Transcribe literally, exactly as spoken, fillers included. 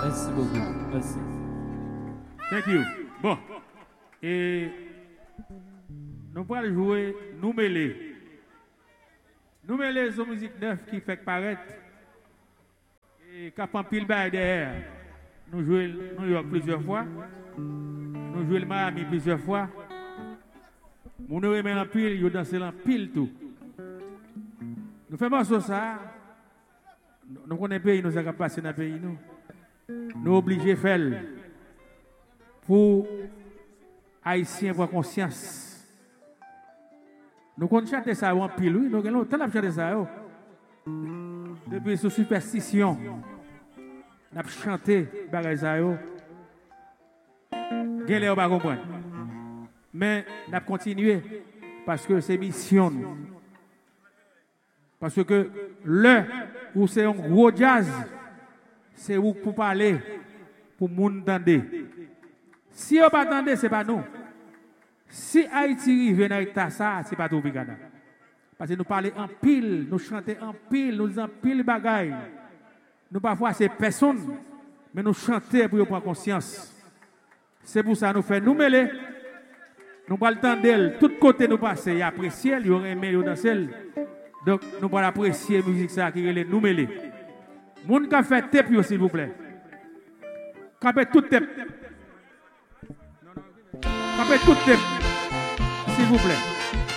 Merci beaucoup. Merci. Thank you. Bon. Et nous allons jouer Nous mêler. Nous mêler son musique neuf qui fait paraître. Et quand on pile derrière. Nous jouons New York plusieurs fois. Nous jouons le Miami plusieurs fois. Nous nous remettons en pile, nous dansons en pile tout. Nous faisons ça, ça. Nous connaissons le pays, nous avons passé dans le pays. Nous sommes obligés de faire pour Haïtiens avoir conscience. Nous connaissons chanter ça en pile, oui. Nous avons longtemps chanter ça. Depuis sous superstition. Nous avons chanté bagay ça. Gélé, on va comprendre. Mais nous avons continué parce que c'est mission. Parce que le où c'est un gros jazz, c'est où pour parler, pour moun entendre. Si on pas entendre, c'est pas nous. Si Haïti vient avec ça, c'est pas tout Bigana. Parce que nous parlons en pile, nous chantons en pile, nous disons en pile bagaille. Nous parfois c'est personne, mais nous chantons pour prendre conscience. C'est pour ça que nous faisons nous mêler. Nous parlons d'elle, tout côté nous passer, apprécier, il y aurait aimé danser. Donc nous allons apprécier la musique ça qui est nous mêler. Moun ka fait tape s'il vous plaît. Capé tout tape. Capé tout tape s'il vous plaît.